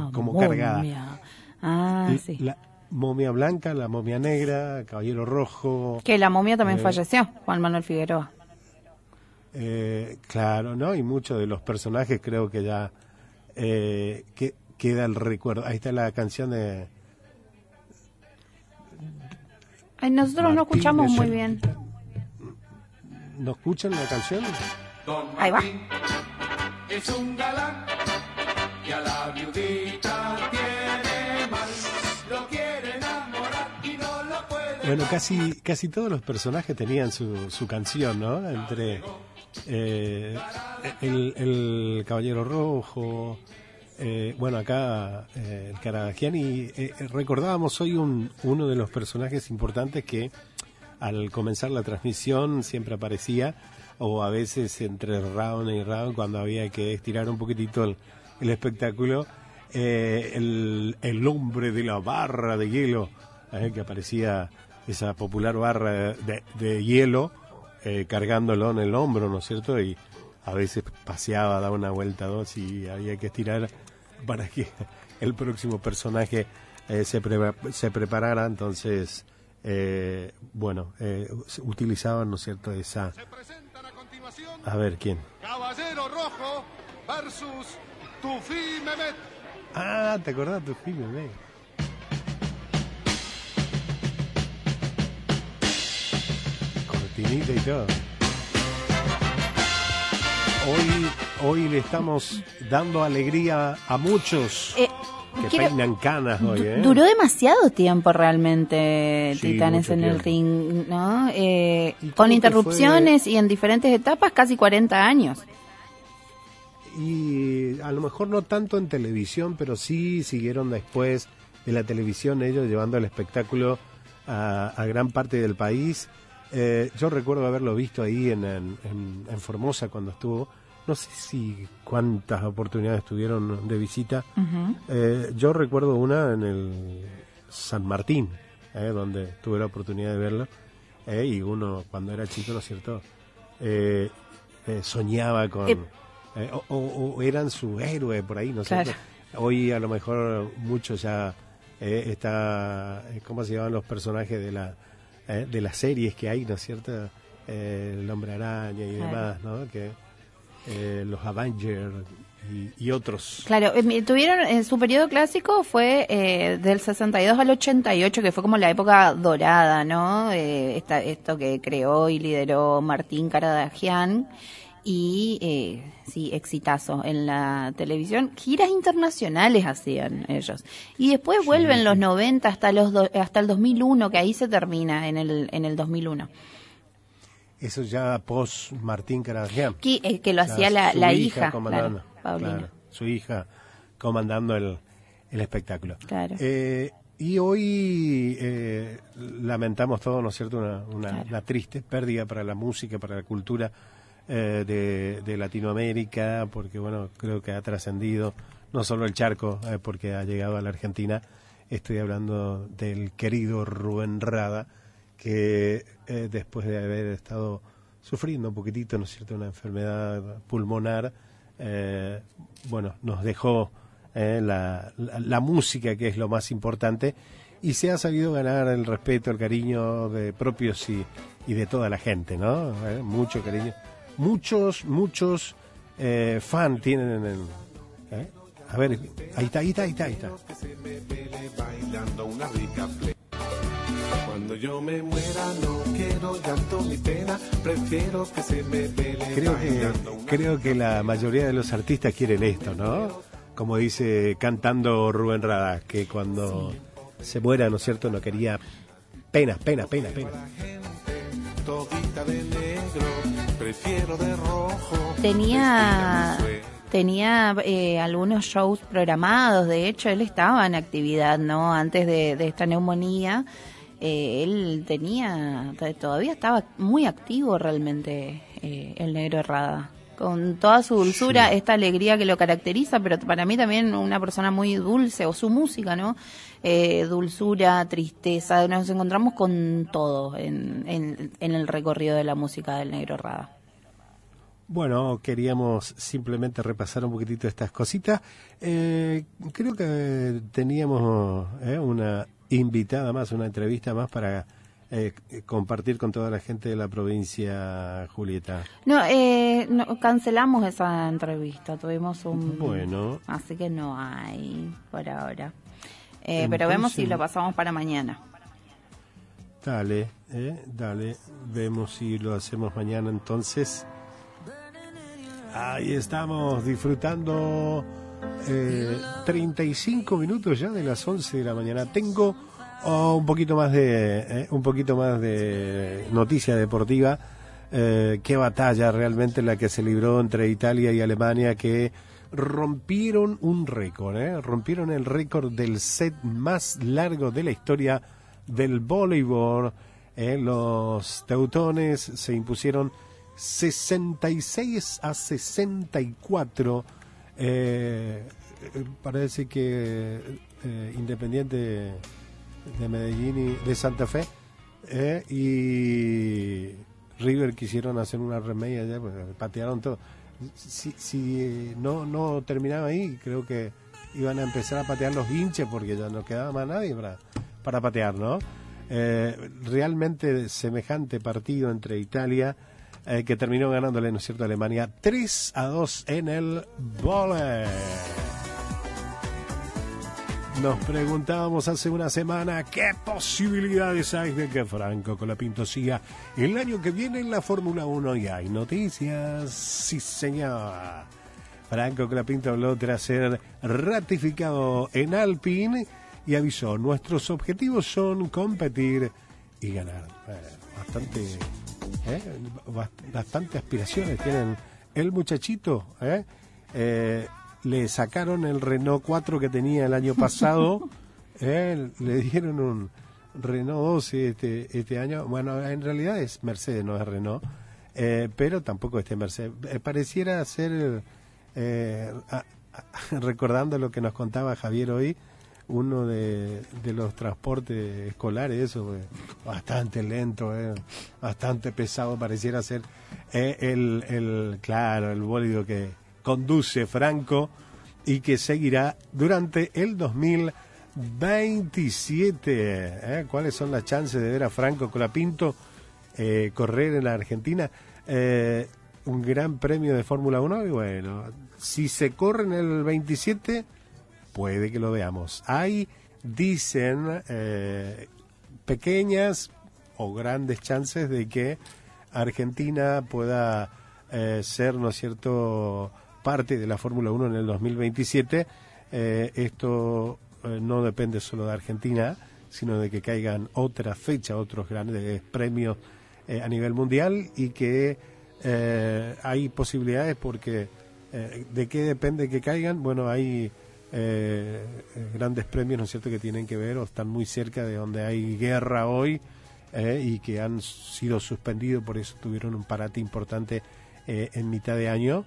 como momia. cargada. Sí. La momia blanca, la momia negra, Caballero Rojo. Que la momia también falleció, Juan Manuel Figueroa. Claro, ¿no? Y muchos de los personajes creo que ya que queda el recuerdo. Ahí está la canción de... Ay, nosotros Martín no escuchamos de muy Sol- bien. ¿No escuchan la canción? Ahí va. Es un galán y a la viudita tiene mal. Lo quiere enamorar y no lo puede. Bueno, casi todos los personajes tenían su canción, ¿no? Entre el Caballero Rojo, bueno, acá el Caradagian, y recordábamos hoy uno de los personajes importantes que al comenzar la transmisión siempre aparecía, o a veces entre round y round, cuando había que estirar un poquitito el espectáculo, el hombre de la barra de hielo, que aparecía esa popular barra de hielo, cargándolo en el hombro, ¿no es cierto? Y a veces paseaba, daba una vuelta, dos, y había que estirar para que el próximo personaje se preparara. Entonces, utilizaban, ¿no es cierto?, esa... A ver, ¿quién? Caballero Rojo versus Tufí Mehmet. Ah, ¿te acordás de Tufí Mehmet? Cortinita y todo. Hoy le estamos dando alegría a muchos que peinan canas hoy, ¿eh? Duró demasiado tiempo realmente, Sí, Titanes mucho en el tiempo. ring, ¿no? creo Con que interrupciones y en diferentes etapas, casi 40 años. Y a lo mejor no tanto en televisión, pero sí siguieron después de la televisión ellos llevando el espectáculo a gran parte del país. Yo recuerdo haberlo visto ahí en Formosa cuando estuvo. No sé si cuántas oportunidades tuvieron de visita. Yo recuerdo una en el San Martín, donde tuve la oportunidad de verlo. Y uno cuando era chico, ¿no es cierto?, soñaba con... o eran su héroe por ahí, ¿no es Claro. cierto? Hoy a lo mejor muchos ya está... ¿Cómo se llaman los personajes de las series que hay, ¿no es cierto? El Hombre Araña y Claro. demás, ¿no? Que los Avengers y otros. Claro, tuvieron, su periodo clásico fue del 62 al 88, que fue como la época dorada, ¿no? Esto que creó y lideró Martín Caradagian. Y sí, exitazo en la televisión. Giras internacionales hacían ellos. Y después vuelven los 90 hasta el 2001, que ahí se termina en el 2001. Eso ya post Martín Caradagian. Que lo hacía Su la hija, comandando, claro, Paulina. claro, su hija comandando el espectáculo. Claro. Y hoy lamentamos todo, ¿no es cierto?, una triste pérdida para la música, para la cultura de Latinoamérica, porque bueno, creo que ha trascendido no solo el charco, porque ha llegado a la Argentina. Estoy hablando del querido Rubén Rada, que después de haber estado sufriendo un poquitito, ¿no es cierto?, una enfermedad pulmonar, nos dejó la música, que es lo más importante, y se ha sabido ganar el respeto, el cariño de propios y de toda la gente, ¿no? Mucho cariño. Muchos fan tienen en el... A ver, ahí está. Cuando yo me muera no quiero llanto ni pena, prefiero que se me pele bailando una... Creo que la mayoría de los artistas quieren esto, ¿no? Como dice cantando Rubén Rada, que cuando se muera, ¿no es cierto?, no quería pena. Todita de negro, prefiero de rojo. Tenía algunos shows programados. De hecho, él estaba en actividad, ¿no? Antes de esta neumonía, él todavía estaba muy activo realmente, el Negro Rada, con toda su dulzura, Sí. esta alegría que lo caracteriza, pero para mí también una persona muy dulce, o su música, ¿no? Dulzura, tristeza, nos encontramos con todo en el recorrido de la música del Negro Rada. Bueno, queríamos simplemente repasar un poquitito estas cositas. Creo que teníamos una invitada más, una entrevista más para compartir con toda la gente de la provincia, Julieta. No, cancelamos esa entrevista, tuvimos Bueno. Así que no hay por ahora. Entonces, pero vemos si lo pasamos para mañana. Dale, vemos si lo hacemos mañana entonces. Ahí estamos disfrutando 35 minutos ya de las 11 de la mañana. Tengo un poquito más de noticia deportiva. Qué batalla realmente la que se libró entre Italia y Alemania, que rompieron un récord, rompieron el récord del set más largo de la historia del voleibol. Los teutones se impusieron 66-64. Parece que Independiente de Medellín y de Santa Fe y River quisieron hacer una remedia ya, pues, patearon todo. Si no terminaba ahí, creo que iban a empezar a patear los hinches porque ya no quedaba más nadie para patear, ¿no? Realmente semejante partido entre Italia, que terminó ganándole, ¿no es cierto?, a Alemania 3-2 en el vóley. Nos preguntábamos hace una semana qué posibilidades hay de que Franco Colapinto siga el año que viene en la Fórmula 1, y hay noticias. Sí, señor. Franco Colapinto habló tras ser ratificado en Alpine y avisó: nuestros objetivos son competir y ganar. Bastante aspiraciones tienen el muchachito. Le sacaron el Renault 4 que tenía el año pasado, le dieron un Renault 12 este año. Bueno, en realidad es Mercedes, no es Renault, pero tampoco Mercedes. Pareciera ser, recordando lo que nos contaba Javier hoy, uno de los transportes escolares, eso, bastante lento, bastante pesado, pareciera ser el bólido que conduce Franco y que seguirá durante el 2027. ¿Cuáles son las chances de ver a Franco Colapinto correr en la Argentina? Un gran premio de Fórmula 1, y bueno, si se corre en el 27, puede que lo veamos. Hay, dicen, pequeñas o grandes chances de que Argentina pueda ser, ¿no es cierto?, parte de la Fórmula 1 en el 2027. Esto no depende solo de Argentina, sino de que caigan otra fecha, otros grandes premios a nivel mundial, y que hay posibilidades porque ¿de qué depende que caigan? Bueno, hay grandes premios, ¿no es cierto?, que tienen que ver o están muy cerca de donde hay guerra hoy, y que han sido suspendidos, por eso tuvieron un parate importante en mitad de año.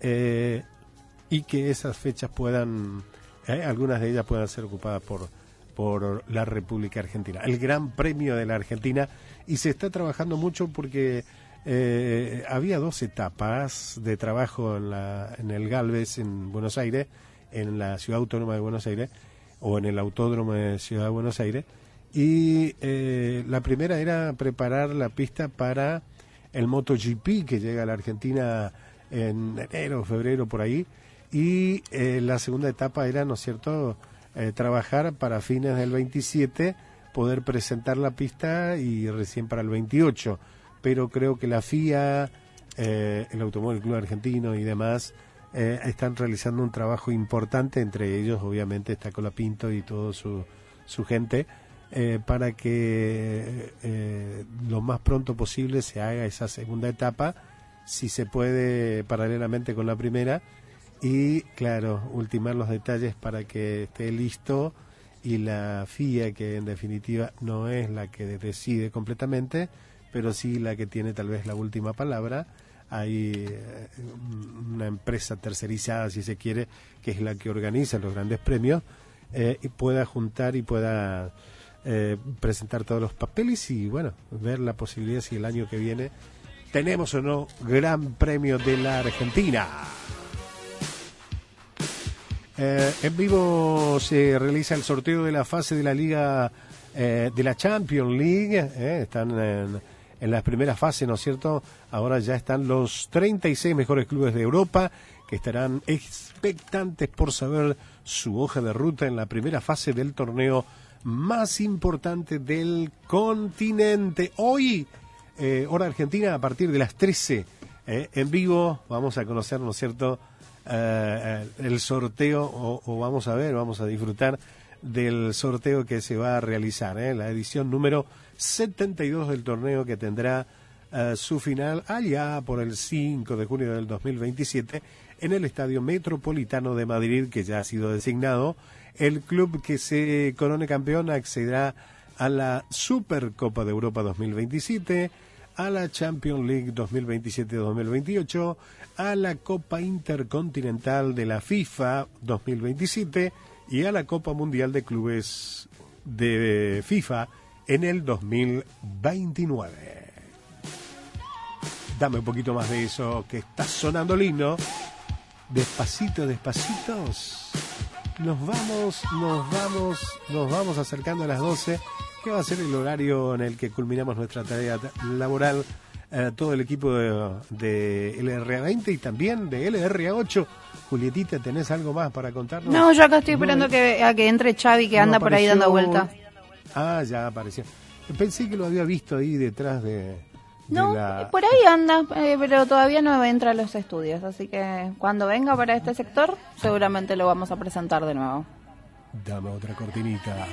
Y que esas fechas puedan, algunas de ellas puedan ser ocupadas por la República Argentina, el Gran Premio de la Argentina. Y se está trabajando mucho porque había 2 etapas de trabajo en el Galvez, en Buenos Aires, en la Ciudad Autónoma de Buenos Aires, o en el Autódromo de Ciudad de Buenos Aires, y la primera era preparar la pista para el MotoGP, que llega a la Argentina en enero, febrero, por ahí, y la segunda etapa era, ¿no es cierto?, trabajar para fines del 27, poder presentar la pista, y recién para el 28, pero creo que la FIA, el Automóvil Club Argentino y demás, están realizando un trabajo importante, entre ellos obviamente está Colapinto y todo su gente, para que lo más pronto posible se haga esa segunda etapa, si se puede paralelamente con la primera, y claro, ultimar los detalles para que esté listo, y la FIA, que en definitiva no es la que decide completamente, pero sí la que tiene tal vez la última palabra. Hay una empresa tercerizada, si se quiere, que es la que organiza los grandes premios, y pueda juntar y pueda presentar todos los papeles, y bueno, ver la posibilidad si el año que viene ¿Tenemos o no Gran Premio de la Argentina? En vivo se realiza el sorteo de la fase de la Liga de la Champions League. Están en las primeras fases, ¿no es cierto? Ahora ya están los 36 mejores clubes de Europa que estarán expectantes por saber su hoja de ruta en la primera fase del torneo más importante del continente. Hoy, hora argentina, a partir de las 13, en vivo, vamos a conocer, ¿no es cierto?, el sorteo, o vamos a disfrutar del sorteo que se va a realizar, la edición número 72 del torneo, que tendrá su final allá por el 5 de junio del 2027 en el Estadio Metropolitano de Madrid, que ya ha sido designado. El club que se corone campeón accederá a la Supercopa de Europa 2027, a la Champions League 2027-2028, a la Copa Intercontinental de la FIFA 2027 y a la Copa Mundial de Clubes de FIFA en el 2029. Dame un poquito más de eso, que está sonando lindo. Despacito, despitos. Nos vamos acercando a las 12, que va a ser el horario en el que culminamos nuestra tarea laboral, todo el equipo de LRA20 y también de LRA8. Julietita, ¿tenés algo más para contarnos? No, yo acá estoy esperando a que entre Xavi, que anda por ahí dando vueltas. Ah, ya apareció. Pensé que lo había visto ahí detrás de No, por ahí anda, pero todavía no entra a los estudios, así que cuando venga para este sector seguramente lo vamos a presentar de nuevo. Dame otra cortinita.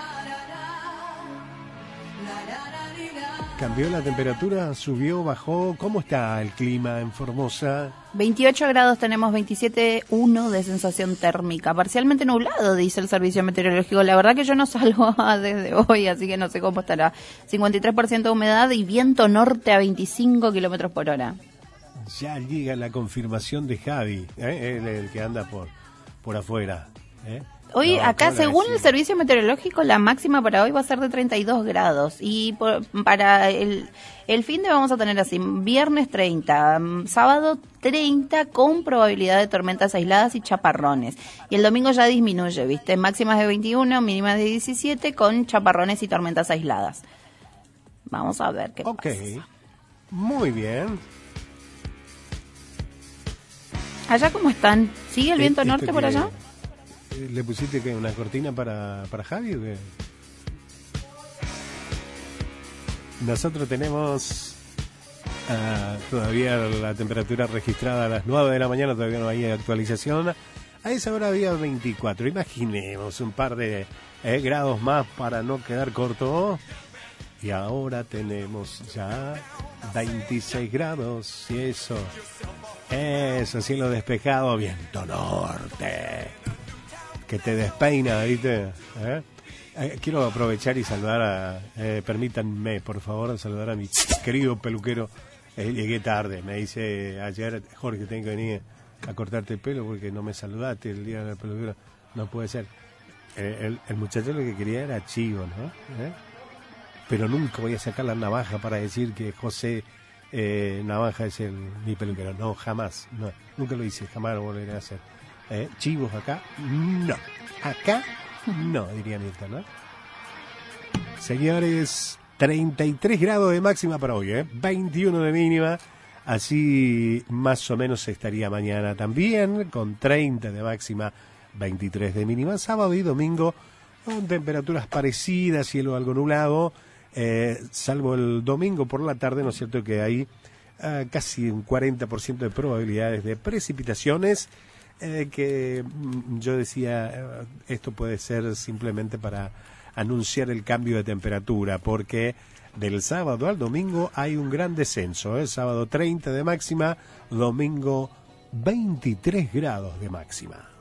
¿Cambió la temperatura? ¿Subió? ¿Bajó? ¿Cómo está el clima en Formosa? 28 grados tenemos, 27,1 de sensación térmica. Parcialmente nublado, dice el servicio meteorológico. La verdad que yo no salgo desde hoy, así que no sé cómo estará. 53% de humedad y viento norte a 25 kilómetros por hora. Ya llega la confirmación de Javi, el que anda por afuera. Hoy acá, según el servicio meteorológico, la máxima para hoy va a ser de 32 grados. Y para el fin de vamos a tener así, viernes 30, sábado 30 con probabilidad de tormentas aisladas y chaparrones. Y el domingo ya disminuye, ¿viste? Máximas de 21, mínimas de 17 con chaparrones y tormentas aisladas. Vamos a ver qué pasa. Ok, muy bien. ¿Allá cómo están? ¿Sigue el viento norte por allá? ¿Le pusiste que una cortina para Javi o qué? Nosotros tenemos todavía la temperatura registrada a las 9 de la mañana, todavía no hay actualización. A esa hora había 24, imaginemos un par de grados más para no quedar corto. Y ahora tenemos ya 26 grados y eso, cielo despejado, viento norte. Que te despeina, ¿viste? Quiero aprovechar y saludar permítanme, por favor, saludar a mi querido peluquero. Llegué tarde, me dice ayer, Jorge, tengo que venir a cortarte el pelo porque no me saludaste el día del peluquero. No puede ser. El muchacho lo que quería era chivo, ¿no? Pero nunca voy a sacar la navaja para decir que José Navaja es mi peluquero. No, jamás. No, nunca lo hice, jamás lo volveré a hacer. Chivos acá, no. Acá, no, diría Mirta, ¿no? Señores, 33 grados de máxima para hoy, 21 de mínima. Así más o menos estaría mañana también, con 30 de máxima, 23 de mínima. Sábado y domingo, con temperaturas parecidas, cielo algo nublado, salvo el domingo por la tarde, ¿no es cierto?, que hay casi un 40% de probabilidades de precipitaciones. Que yo decía, esto puede ser simplemente para anunciar el cambio de temperatura, porque del sábado al domingo hay un gran descenso, sábado 30 de máxima, domingo 23 grados de máxima.